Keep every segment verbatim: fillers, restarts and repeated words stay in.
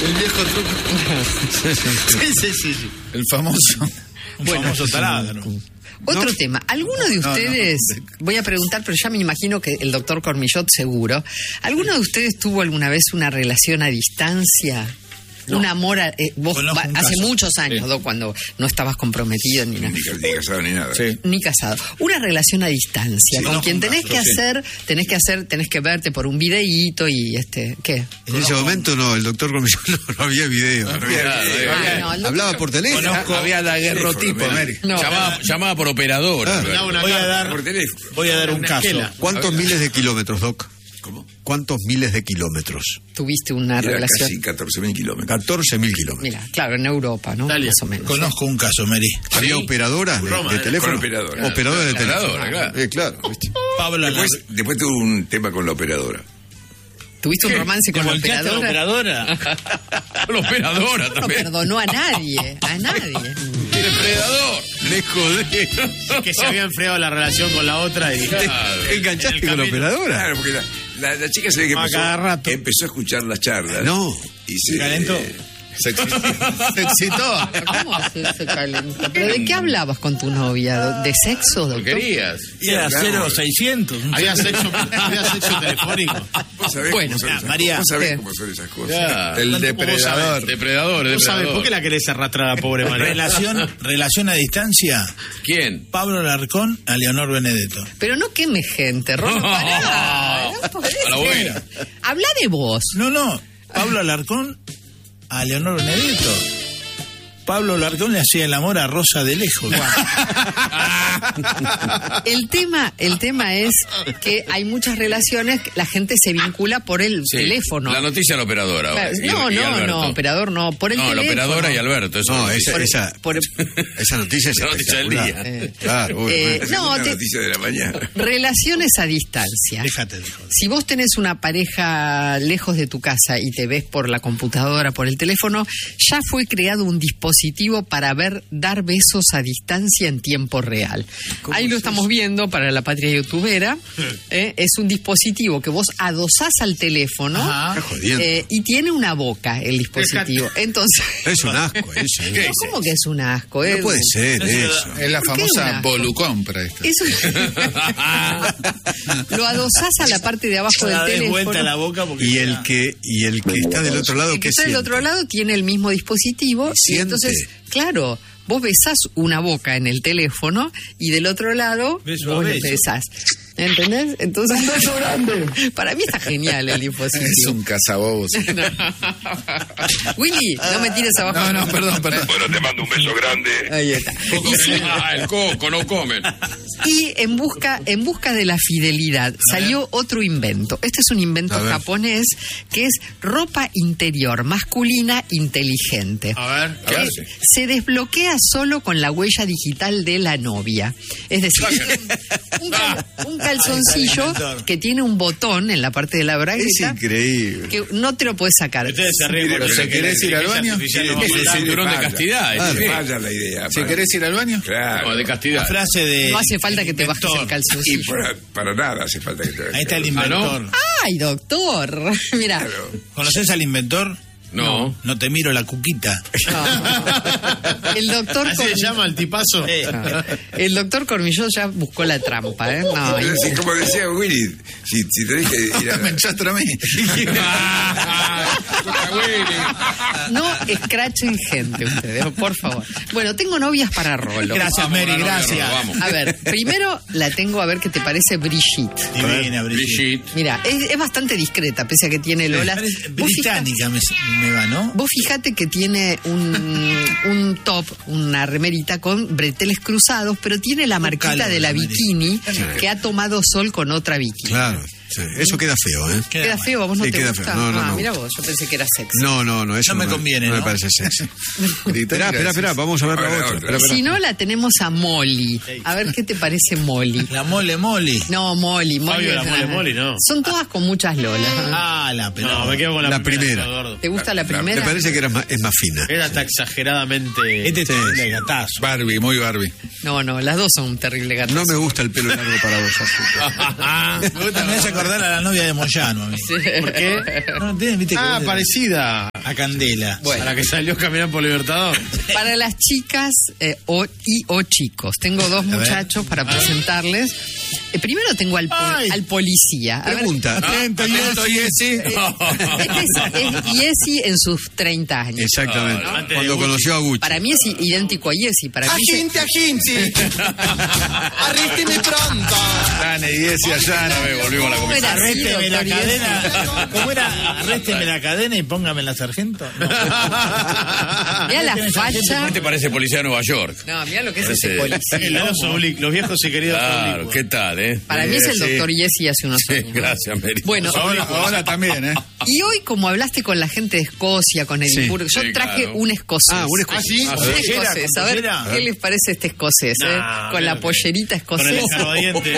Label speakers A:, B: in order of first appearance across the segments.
A: El viejo truco. Sí, sí, sí, sí. El famoso. Un
B: bueno,
A: famoso tarado, ¿no?
B: Otro
A: ¿No?
B: tema. ¿Alguno de ustedes,
A: no, no.
B: voy a preguntar, pero ya me imagino que el doctor Cormillot seguro, ¿alguno de ustedes tuvo alguna vez una relación a distancia?
C: No.
B: Un amor, a, eh, vos
C: Conozco
B: va,
C: un
B: hace
C: caso.
B: muchos años,
C: Sí.
B: ¿no? Cuando no estabas comprometido ni nada.
D: Ni, ni casado ni nada.
C: Sí.
B: Ni casado. Una relación a distancia,
C: Sí,
B: con
C: conozco
B: quien
C: un
B: tenés
C: caso,
B: que
C: sí.
B: hacer, tenés que hacer, tenés que verte por un videíto y este, ¿qué?
E: En ese momento no, el doctor Cormillot no, no había video.
D: No había-
C: Claro,
D: eh,
B: Ah,
C: había-
B: no, el doctor-
E: Hablaba por teléfono.
C: Conozco- había daguerrotipo,
D: teléfono,
C: Mary.
B: No.
C: Llamaba, llamaba por operadora.
E: Ah.
C: claro.
A: Voy a dar,
D: Por teléfono.
A: voy a dar un
D: Una
A: caso.
D: esquela.
E: ¿Cuántos miles de kilómetros, Doc?
D: ¿Cómo?
E: ¿Cuántos miles de kilómetros?
B: Tuviste una
D: Era
B: relación.
D: casi catorce mil kilómetros.
E: catorce mil kilómetros.
B: Mira, claro, en Europa, ¿no?
A: Italia.
B: Más o menos.
A: Conozco un caso, Mary.
E: ¿Había operadoras de,
A: Roma,
E: de
A: eh,
E: teléfono?
D: con operadora.
E: Operadoras de teléfono.
C: Operadora, claro.
E: Eh, claro. ¿viste?
A: Pablo
D: Después,
A: Alarcón.
D: después tuve un tema con la operadora.
B: ¿Tuviste un romance
A: ¿Te
B: con la
A: volteaste a la
B: operadora?
A: operadora?
C: La operadora
B: No
C: también.
B: perdonó a nadie, a nadie.
C: Depredador.
E: Le jodé.
A: Que se había enfriado la relación con la otra y
C: Claro.
E: ¿Te enganchaste
A: En el
E: con la
A: camino.
E: operadora?
D: Claro, porque la, la, la chica se ve que
A: A
D: empezó,
A: cada rato.
D: empezó a escuchar las charlas.
E: No.
D: Y se
A: calentó.
E: Se excitó. Se excitó.
B: ¿Cómo se, se calentó? ¿Pero de qué hablabas con tu novia? ¿De sexo, doctor?
C: Porquerías.
A: Y era
D: Claro.
A: cero seiscientos. Había sexo, había sexo telefónico.
D: Vos sabés
B: Bueno,
D: cómo son
A: ya,
D: esas
A: María.
D: cosas. Vos sabés
B: ¿Qué?
D: cómo son esas cosas.
C: Ya.
A: ¿Cómo
E: El
A: sabés?
E: depredador.
C: Depredador,
A: ¿Vos sabés
C: depredador.
A: por qué la querés arrastrar a la pobre María? Relación, relación a distancia.
C: ¿Quién?
A: Pablo Alarcón a Leonor Benedetto.
B: Pero no queme gente, Rolo, pará. No podés.
C: A la buena.
B: Habla de vos.
A: No, no. Pablo Alarcón a Leonor Benedetto. Pablo Alarcón le hacía el amor a Rosa de lejos.
B: El tema, el tema es que hay muchas relaciones, que la gente se vincula por el
C: Sí.
B: teléfono.
C: La noticia de la operadora.
B: Claro,
C: Y-
B: no,
C: y
B: no,
C: Alberto.
B: no, operador no, por el
C: No, la
B: teléfono.
C: operadora y Alberto. Eso
E: No,
C: es
E: esa,
B: Por-
E: esa,
B: por-
E: esa noticia es
C: La noticia del
E: espectacular.
C: día.
B: Eh,
E: Claro, uy,
B: eh,
D: La
B: no,
D: segunda
B: te-
D: noticia de la mañana.
B: relaciones a distancia.
A: Déjate de joder.
B: Si vos tenés una pareja lejos de tu casa y te ves por la computadora, por el teléfono, ya fue creado un dispositivo para ver dar besos a distancia en tiempo real. Ahí lo estamos viendo para la patria youtubera. ¿eh? Es un dispositivo que vos adosás al teléfono
A: Ajá.
E: Está jodiendo.
B: eh, y tiene una boca el dispositivo. Entonces,
E: Es un asco eso. ¿eh?
B: ¿cómo que es un asco?
E: No
B: Edu?
E: puede ser eso.
A: Es la
B: ¿Por qué
A: famosa
B: una?
A: volucompra esta.
B: Eso- lo adosás a la parte de abajo del
A: La des
B: teléfono.
A: vuelta a la boca porque
E: Y
A: ya-
E: el que y el que está del otro lado,
B: El que
E: ¿qué
B: está del
E: siente?
B: otro lado tiene el mismo dispositivo y
E: Siente.
B: entonces, claro, vos besás una boca en el teléfono y del otro lado
A: Beso a
B: vos le
A: beso.
B: besás. ¿Entendés? Entonces, para mí está genial el dispositivo.
A: Es un cazabobos.
B: Willy, no me tires abajo.
A: No, no, perdón, perdón.
D: Bueno, te mando un beso grande.
B: Ahí está. Y sí,
C: Ah, el coco, no comen.
B: Y en busca, en busca de la fidelidad salió otro invento. Este es un invento
E: A ver.
B: japonés que es ropa interior masculina inteligente.
A: A ver,
C: ¿qué
B: Que
C: hace?
B: se desbloquea solo con la huella digital de la novia. Es decir, un, cal- un calzoncillo
A: inventor.
B: que tiene un botón en la parte de la
E: Es
B: bragueta
E: increíble.
B: que no te lo puedes sacar.
A: Ustedes se ríen porque
D: Pero
A: se
D: si
A: querés
D: querés
A: ir al
D: ir
A: baño.
C: Es el cinturón de castidad.
E: Ah,
C: ¿es qué?
D: Vaya la idea.
A: Si
D: para-
A: querés ir al baño.
D: Claro.
C: No, de
A: La
C: castidad.
A: frase de.
B: No hace falta que te bajes el
A: inventor.
D: Y
B: calzoncillo.
D: para, para nada hace falta que te
A: Ahí está el
C: Ah, ¿no?
A: inventor.
B: Ay, doctor. Mira.
D: Claro.
A: ¿Conoces al inventor?
C: No.
A: No te miro la cuquita.
B: El doctor
A: ¿Así se
B: Corm-
A: llama el tipazo?
B: El doctor Cormillot ya buscó la trampa, ¿eh? No,
D: Pero
B: y-
D: si, como decía Willy, si, si tenés que ir a...
A: Me enchaste a mí.
B: no escrachen gente ustedes, por favor. Bueno, tengo novias para Rolo.
A: Gracias,
C: Vamos,
A: Mary,
C: vamos,
A: gracias.
C: vamos.
B: A ver, primero la tengo a ver qué te parece Brigitte.
A: Divina, Brigitte.
C: Brigitte.
B: Mira, es, es bastante discreta, pese a que tiene Lola.
A: Parece
B: Vos fija-
A: Británica me, me va, ¿no?
B: Vos fijate que tiene un, un top, una remerita con breteles cruzados, pero tiene la marquita
A: calor,
B: de la
A: Mary.
B: bikini
E: Sí.
B: que ha tomado sol con otra bikini.
E: Claro, sí. Eso queda feo, ¿eh?
B: Queda feo, ¿a vos no
E: Sí,
B: te
E: queda
B: gusta?
E: feo. No, no,
B: ah,
E: no.
B: mira vos, yo pensé que era sexy.
E: No, no, no, eso
A: No me conviene,
E: no me
A: ¿no?
E: parece sexy. Espera, espera, espera, vamos a ver la
D: Ahora,
E: otra.
D: otra.
E: Espera, espera.
B: Si no, la tenemos a Molly. A ver qué te parece Molly.
A: La mole mole.
B: No, Molly, Molly.
A: Fabio,
B: es-
A: la Mole Molly, no.
B: Son todas con muchas lolas.
A: Ah, la pelota.
F: No, me quedo con la,
E: La primera.
F: gordo.
B: ¿Te gusta la
E: Me
B: primera?
E: parece que era más, es más fina.
F: Era hasta exageradamente.
A: Este te de gatazo.
E: Barbie, muy Barbie.
B: No, no, las dos son un terrible gato.
E: No me gusta el pelo largo para vos así.
A: Me gusta, me hace acordar acordar a la novia de Moyano. A mí.
B: Sí.
F: ¿Por qué?
A: No, tiene, viste, que
F: Ah,
A: es-
F: parecida
A: a Candela.
B: Bueno.
F: a la que salió caminando por Libertador.
B: Para las chicas eh, o, y o chicos, tengo dos
A: ver.
B: muchachos para presentarles. Eh, primero tengo al, pol-
A: Ay.
B: al policía. A ver,
E: Pregunta.
A: Atento,
C: Atento, Jessy.
B: este es, es Yesi en sus treinta años.
E: Exactamente.
F: Antes de
E: Cuando
F: Gucci.
E: conoció a Gucci.
B: Para mí es i- idéntico a Yesi. Para mí se-
G: Agente, agente. Arrésteme pronto.
A: Dale, y ese allá.
C: Ya me volvimos a la
B: ¿Cómo era
C: comisión.
B: así,
A: Arrésteme la
B: doctor Yesi?
A: cadena. ¿Cómo era? Arrésteme la cadena y póngame en la sargento. No.
B: Mirá la facha.
C: Este parece policía de Nueva York.
B: No, mirá lo que es
C: Parece-
B: ese
F: El
B: policía.
F: oso oblicuo, los viejos y queridos
C: Claro,
F: oblicuos.
C: ¿qué tal, eh?
B: Para mí es el
C: Sí.
B: doctor Yesi hace unos
C: Sí,
B: años.
C: gracias, Mary.
B: Bueno,
A: Ahora, ahora también, ¿eh?
B: y hoy, como hablaste con la gente de Escocia, con Edimburgo, yo
C: sí,
B: traje
C: claro.
B: un escosés.
E: Ah, un escocés.
G: ¿Ah, sí?
A: Ah,
B: Un
A: ¿Pollera,
B: escocés.
A: con
B: A ver,
A: pollera?
B: ¿qué les parece este escocés? eh?
F: Nah,
B: Con la
F: mira,
B: pollerita
F: Con el
B: escocesa.
F: escarbadiente.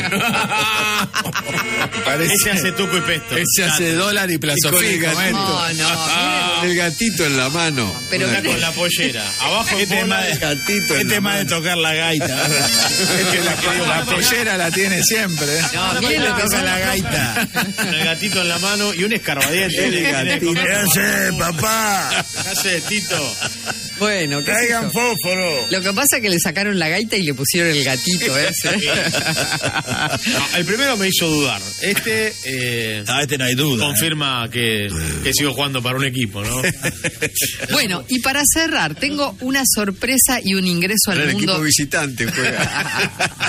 F: Ese hace tuco y pesto.
A: Ese hace dólar y plazofica.
E: Y con el
B: No, no, miren.
E: El gatito en la mano.
B: Pero
F: Una
B: miren,
F: con la pollera. Abajo
A: Este es
F: bola,
A: más de,
E: gatito en
A: este
E: la
A: es más de
E: mano.
A: tocar la gaita. Este la, la pollera la tiene siempre. ¿eh?
B: No, miren lo que
A: toca
B: son
A: la
B: los-
A: gaita.
F: con el gatito en la mano y un escarbadiente.
A: El gatito.
F: ¿Qué
A: ¿Qué hace, papá?
F: hace, Tito?
B: Bueno, qué sé
A: Traigan
B: yo.
A: fósforo.
B: Lo que pasa es que le sacaron la gaita y le pusieron el gatito ese.
F: No, el primero me hizo dudar. Este eh,
A: No, este no hay duda.
F: confirma que, que sigo jugando para un equipo, ¿no?
B: Bueno, y para cerrar, tengo una sorpresa y un ingreso al
E: El equipo
B: mundo.
E: visitante juega.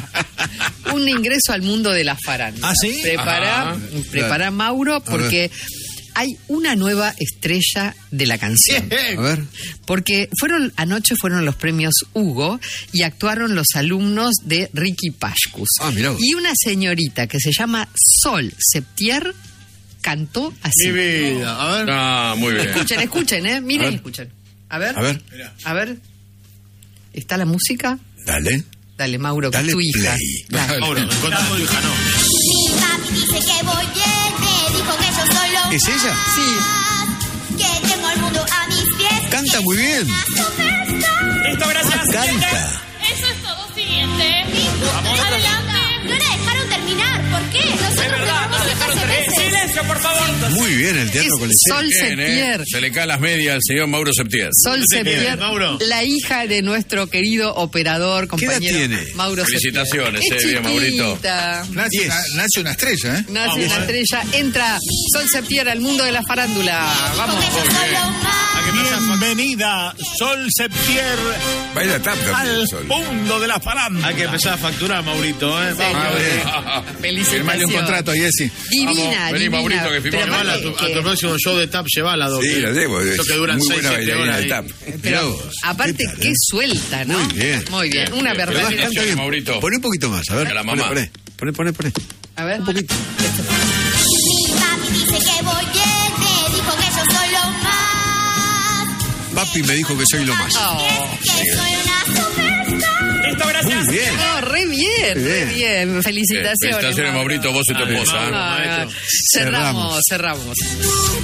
B: Un ingreso al mundo de la farándula.
A: ¿Ah, sí?
B: Prepara,
C: Ajá.
B: prepara Mauro, porque hay una nueva estrella de la canción.
E: A ver.
B: Porque fueron anoche fueron los premios Hugo y actuaron los alumnos de Ricky Pascus.
E: Ah, mirá vos.
B: Y una señorita que se llama Sol Septier cantó así.
F: Mi vida. A ver.
C: Ah, muy bien.
B: Escuchen, escuchen, ¿eh? Miren
E: A
B: y
E: ver.
B: escuchen. A ver.
E: A ver.
B: A ver. ¿Está la música?
E: Dale.
B: Dale, Mauro, que es
E: Dale
B: tu hija.
E: play.
B: Dale.
F: Mauro, encontramos tu hija, no.
H: Mi papi dice que voy bien, me dijo que yo soy lo
E: ¿Es ella?
B: Sí.
H: que tengo el mundo a mis pies.
E: Canta muy bien.
I: Listo, gracias.
E: Canta.
I: Eso es todo, siguiente.
H: Adelante. No la dejaron terminar. ¿Por qué? Nosotros
I: Es verdad,
H: grabamos
I: no
H: esto
I: dejaron
H: hace
I: terminar.
H: meses.
I: Silencio, por favor.
E: Muy bien el teatro
B: Es
E: coliseo.
B: Sol
C: Bien, ¿eh?
B: Septier.
C: Se le caen las medias al señor Mauro Septier.
B: Sol
F: te
B: Septier,
F: quedes, Mauro.
B: la hija de nuestro querido operador,
E: ¿Qué edad
B: compañero
E: tiene?
B: Mauro
C: Felicitaciones,
B: Septier.
C: eh,
B: Es
C: bien, Maurito.
B: chiquita.
A: Nace
E: Diez.
A: una, nace una estrella, ¿eh?
B: Nace
F: Vamos,
B: una
F: eh.
B: estrella. Entra Sol Septier al mundo de la farándula. Vamos.
H: Porque yo soy lo más.
F: ¿A qué pasa?
A: Bienvenida, Sol Septier,
D: Baila tap también,
A: al
D: Sol.
A: mundo de la farándula.
F: Hay que empezar a facturar, Maurito, ¿eh?
B: Señor.
F: Vamos.
B: Felicitaciones.
A: Firmale un contrato, Jessy.
B: Divina,
C: Vamos, vení,
B: divina.
C: Maurito, que
B: Pero
C: firmamos.
F: Llevala a
B: aparte
F: tu, a
B: que-
F: tu próximo show de tap, llevala, doctor.
D: Sí, la debo.
F: Eso
D: Es
F: que duran
D: muy
F: seis,
D: buena
F: siete
D: bailarina
F: horas.
D: de
F: ahí.
D: tap.
B: Pero,
E: Mirá vos.
B: aparte,
E: ¿Qué tal,
B: qué
E: eh?
B: suelta, ¿no?
E: Muy bien.
B: Muy bien.
C: Bien,
B: Una
C: bien.
B: verdadera.
C: Felicitaciones,
E: Canta bien.
C: Maurito.
E: Poné un poquito más, a ver.
C: A la
E: Poné,
C: mamá.
E: Poné, poné, poné. poné.
B: A ver.
E: Un poquito.
H: Mi papi dice que voy bien, me dijo que yo soy lo más.
E: Papi me dijo que soy lo más.
B: Oh.
H: Que soy una superstar.
I: Listo, gracias.
E: Muy bien.
B: No, re bien, re
E: Bien.
B: bien. Felicitaciones.
C: Felicitaciones,
B: Mauro.
C: Maurito, vos y tu
F: Dale,
C: esposa.
F: Mauro.
C: ¿eh?
B: Ah, cerramos, cerramos.